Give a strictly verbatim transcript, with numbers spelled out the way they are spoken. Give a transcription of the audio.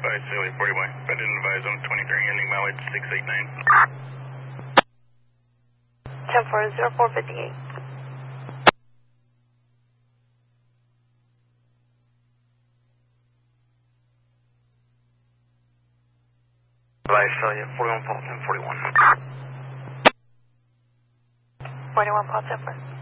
five, Philly, forty-one. I didn't advise on twenty-three, ending mileage six eight nine. ten four zero four fifty-eight. Advise, Philly, forty-one, Paul, ten forty-one. forty-one, Paul, ten four.